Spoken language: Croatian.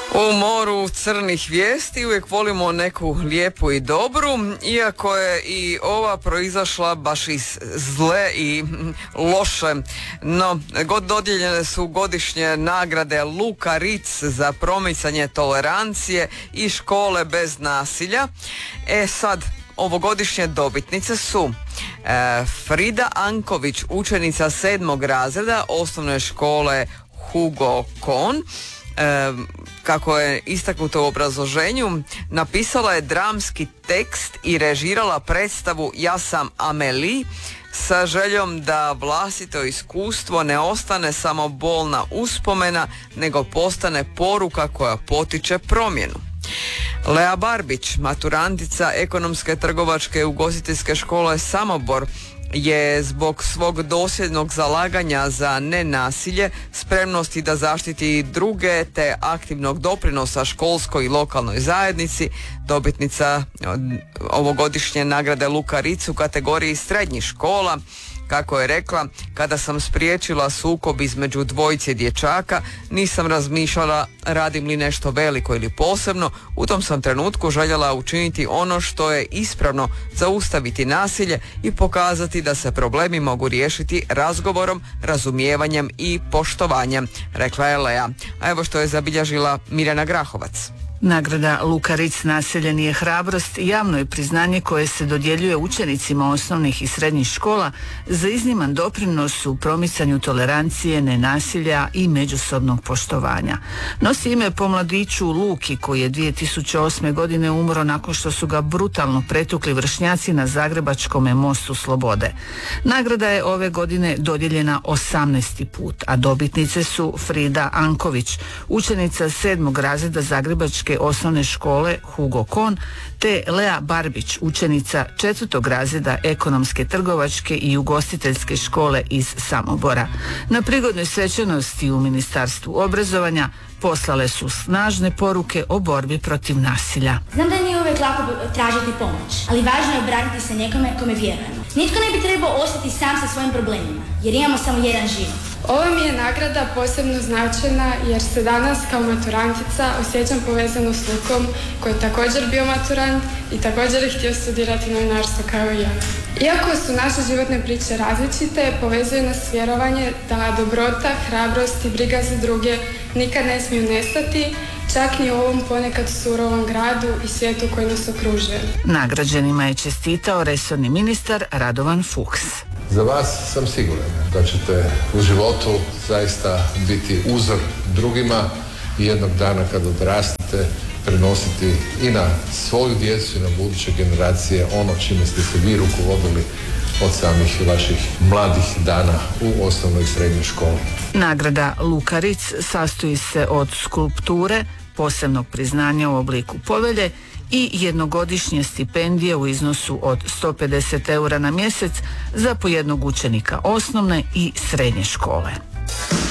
U moru crnih vijesti uvijek volimo neku lijepu i dobru, iako je i ova proizašla baš iz zle i loše. No, dodijeljene su godišnje nagrade Luka Ritz za promicanje tolerancije i škole bez nasilja. Sad, ovogodišnje dobitnice su Frida Anković, učenica 7. razreda osnovne škole Hugo Kohn. Kako je istaknuto u obrazloženju, napisala je dramski tekst i režirala predstavu Ja sam Amelie sa željom da vlastito iskustvo ne ostane samo bolna uspomena, nego postane poruka koja potiče promjenu. Lea Barbić, maturantica Ekonomske, trgovačke i ugostiteljske škole Samobor, je zbog svog dosljednog zalaganja za nenasilje, spremnosti da zaštiti druge te aktivnog doprinosa školskoj i lokalnoj zajednici dobitnica ovogodišnje nagrade Luka Ritz u kategoriji srednjih škola. Kako je rekla, kada sam spriječila sukob između dvojice dječaka, nisam razmišljala radim li nešto veliko ili posebno, u tom sam trenutku željela učiniti ono što je ispravno, zaustaviti nasilje i pokazati da se problemi mogu riješiti razgovorom, razumijevanjem i poštovanjem, rekla je Lea. A evo što je zabilježila Mirjana Grahovac. Nagrada Luka Ritz naseljen je hrabrost i javno je priznanje koje se dodjeljuje učenicima osnovnih i srednjih škola za izniman doprinos u promicanju tolerancije, nenasilja i međusobnog poštovanja. Nosi ime po mladiću Luki koji je 2008. godine umro nakon što su ga brutalno pretukli vršnjaci na Zagrebačkom mostu Slobode. Nagrada je ove godine dodijeljena 18. put, a dobitnice su Frida Anković, učenica 7. razreda Zagrebačke osnovne škole Hugo Kohn, te Lea Barbić, učenica 4. razreda Ekonomske, trgovačke i ugostiteljske škole iz Samobora. Na prigodnoj svečanosti u Ministarstvu obrazovanja poslale su snažne poruke o borbi protiv nasilja. Znam da nije uvijek lako tražiti pomoć, ali važno je obratiti se nekome kome vjerujemo. Nitko ne bi trebao ostati sam sa svojim problemima, jer imamo samo jedan život. Ova mi je nagrada posebno značajna jer se danas kao maturantica osjećam povezano s Lukom koji je također bio maturant i također je htio studirati novinarstvo kao i ja. Iako su naše životne priče različite, povezuje nas vjerovanje da dobrota, hrabrost i briga za druge nikad ne smiju nestati, čak ni u ovom ponekad surovom gradu i svijetu koji nas okružuje. Nagrađenima je čestitao resorni ministar Radovan Fuchs. Za vas sam siguran da ćete u životu zaista biti uzor drugima i jednog dana kad odrastete prenositi i na svoju djecu i na buduće generacije ono čime ste se vi rukovodili od samih vaših mladih dana u osnovnoj i srednjoj školi. Nagrada Luka Ritz sastoji se od skulpture, posebnog priznanja u obliku povelje i jednogodišnje stipendije u iznosu od 150 eura na mjesec za po jednog učenika osnovne i srednje škole.